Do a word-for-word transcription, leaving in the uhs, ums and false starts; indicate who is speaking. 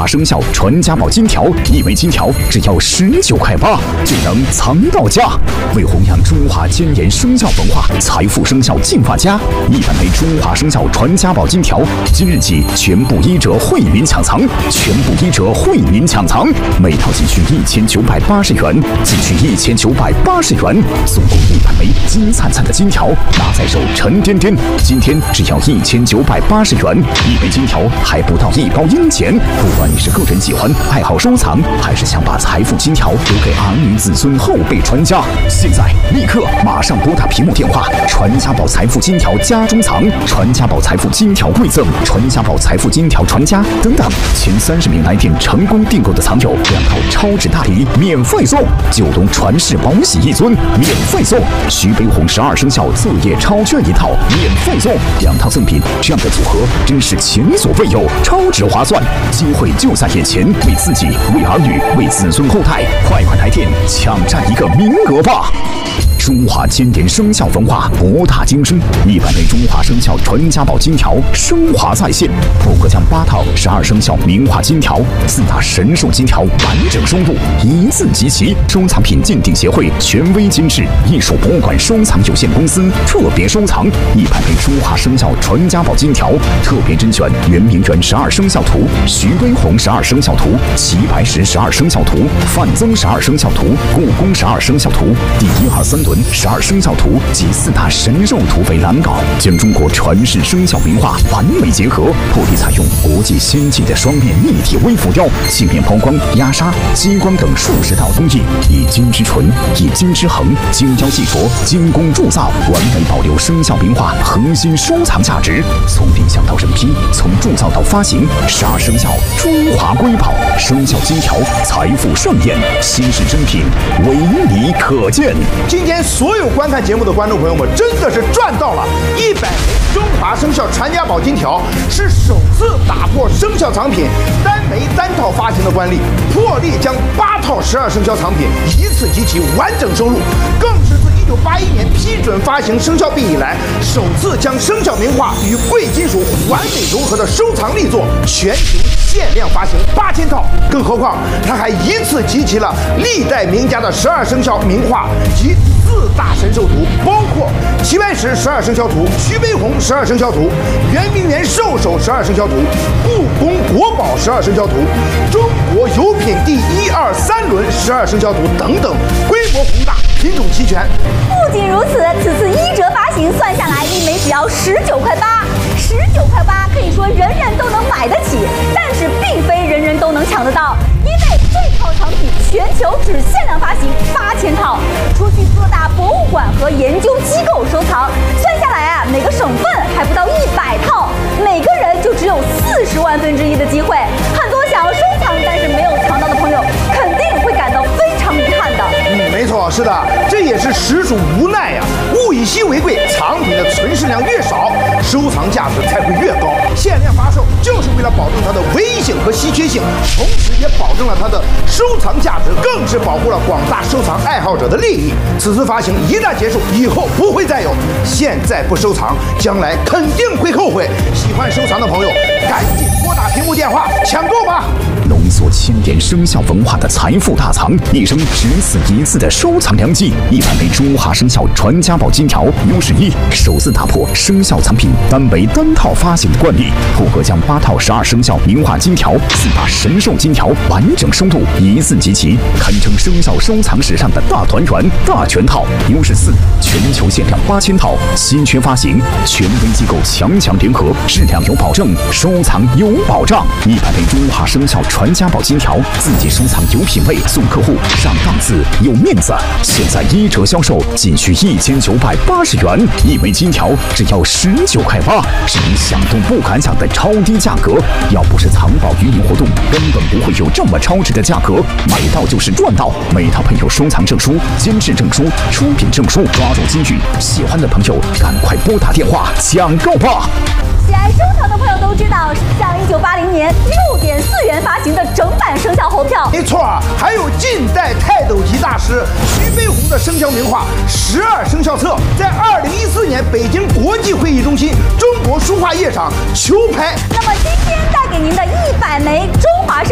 Speaker 1: 华生肖传家宝金条，一枚金条只要十九块八，就能藏到家。为弘扬中华千年生肖文化，财富生肖进发家，一百枚中华生肖传家宝金条，今日起全部一折惠民抢藏，全部一折惠民抢藏，每套仅需一千九百八十元，仅需一千九百八十元，总共一百枚金灿灿的金条，拿在手沉甸甸。今天只要一千九百八十元，一枚金条还不到一包银钱。不管你是个人喜欢、爱好收藏，还是想把财富金条留给儿女子孙后辈传家，现在立刻马上拨打屏幕电话，传家宝财富金条家中藏，传家宝财富金条馈赠，传家宝财富金条传家等等。前三十名来电成功订购的藏友，两套超值大礼免费送，九龙传世宝玺一尊免费送，徐悲鸿十二生肖作业超卷一套免费送，两套赠品，这样的组合真是前所未有，超值划算，机会就在眼前，为自己、为儿女、为子孙后代，快快来电抢占一个名额吧！中华千年生肖文化博大精深，一百枚中华生肖传家宝金条升华在线，普格将八套十二生肖名画金条、四大神兽金条完整收录，一字集齐。收藏品鉴定协会权威监制，艺术博物馆收藏有限公司特别收藏一百枚中华生肖传家宝金条，特别甄选圆明园十二生肖图、徐悲鸿十二生肖图、齐白石十二生肖图、范增十二生肖图、故宫十二生肖图、第一二三轮十二生肖图及四大神兽图为蓝稿，将中国传世生肖名画完美结合，破例采用国际先进的双面立体微浮雕、镜面抛光、压沙、激光等数十道工艺，以金之纯、以金之恒，精雕细琢、精工铸造，完美保留生肖名画核心收藏价值。从定向到审批，从铸造到发行，十二生肖中华瑰宝，生肖金条财富盛宴，稀世珍品唯你可见。
Speaker 2: 今天所有观看节目的观众朋友们，真的是赚到了！一百枚中华生肖传家宝金条是首次打破生肖藏品单枚单套发行的惯例，破例将八套十二生肖藏品一次集齐完整收录，更是自一九八一年批准发行生肖币以来，首次将生肖名画与贵金属完美融合的收藏力作，全球限量发行八千套。更何况，它还一次集齐了历代名家的十二生肖名画及四大神兽图，包括齐白石十二生肖图、徐悲鸿十二生肖图、圆明园兽首十二生肖图、故宫国宝十二生肖图、中国有品第一二三轮十二生肖图等等，规模宏大，品种齐全。
Speaker 3: 不仅如此，此次一折发行算下来，一枚只要十九块八，十九块八可以说人人都能买得起，但是并非人人都能抢得到，因为这套藏品全球只限量发行八千套，出去各大博物馆和研究机构收藏，算下来啊，每个省份还不到一百套，每个人就只有四十万分之一的机会。很多想要收藏但是没有藏到的朋友，肯定会感到非常遗憾的。
Speaker 2: 嗯，没错，是的，这也是实属无奈呀、啊。物以稀为贵，藏品的存世量越少，收藏价值才会越高。限量发售就是为了保证它的唯一性和稀缺性，同时也保证了它的收藏价值，更是保护了广大收藏爱好者的利益。此次发行一旦结束，以后不会再有。现在不收藏，将来肯定会后悔。喜欢收藏的朋友，赶紧拨打屏幕电话抢购吧！
Speaker 1: 浓缩千年生肖文化的财富大藏，一生只此一次的收藏良机。一百枚中华生肖传家宝金条，优势一，首次打破生肖藏品单枚单套发行的惯例，普格将八套十二生肖名画金条、四大神兽金条完整收录，一次集齐，堪称生肖收藏史上的大团圆、大全套。优势四，全球限量八千套，稀缺发行，权威机构强强联合，质量有保证，收藏有保障。一百枚中华生肖传家宝金条，自己收藏有品位，送客户上档次有面子。现在一折销售仅需一千九百八十元，一枚金条只要十九块八，是你想都不敢想的超低价格。要不是藏宝渔民活动，根本不会有这么超值的价格。买到就是赚到，每套配有收藏证书、监制证书、出品证书，抓住机遇，喜欢的朋友赶快拨打电话抢购吧！
Speaker 3: 喜爱收藏的朋友都知道，像一九八零年六点四元发行的整版生肖猴票，
Speaker 2: 没错，还有近代泰斗级大师徐悲鸿的生肖名画《十二生肖册》，在二零一四年北京国际会议中心中国书画夜场球拍。
Speaker 3: 那么今天带给您的一百枚中华生